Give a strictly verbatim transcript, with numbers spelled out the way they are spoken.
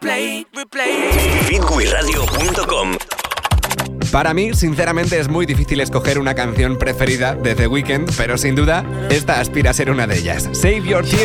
Replay, replay. hitway radio punto com. Para mí, sinceramente, es muy difícil escoger una canción preferida de The Weeknd, pero sin duda, esta aspira a ser una de ellas. Save Your Tears.